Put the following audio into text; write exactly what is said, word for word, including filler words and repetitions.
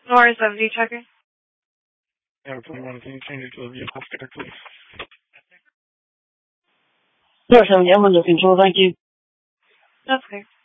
R seventy checker. Yeah, twenty-one, can you change it to a vehicle sticker, please? R seventy, I'm under control, thank you. That's okay.